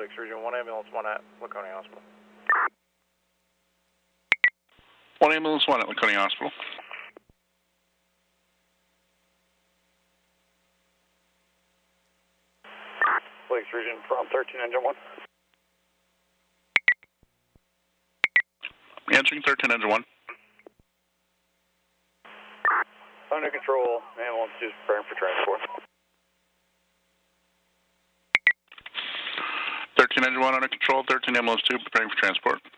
Lakes Region 1 ambulance 1 at Laconia Hospital. 1 ambulance 1 at Laconia Hospital. Lakes Region from 13 engine 1. Answering 13 engine 1. Under control, ambulance 2 is preparing for transport. 13 engine 1 under control, 13 ambulance 2 preparing for transport.